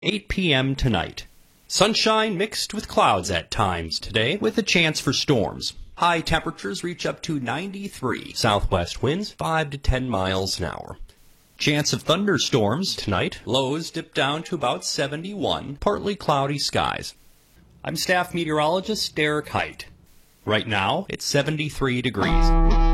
8 p.m. tonight. Sunshine mixed with clouds at times today, with a chance for storms. High temperatures reach up to 93. Southwest winds 5 to 10 miles an hour. Chance of thunderstorms tonight. Lows dip down to about 71. Partly cloudy skies. I'm staff meteorologist Derek Height. Right now, it's 73 degrees.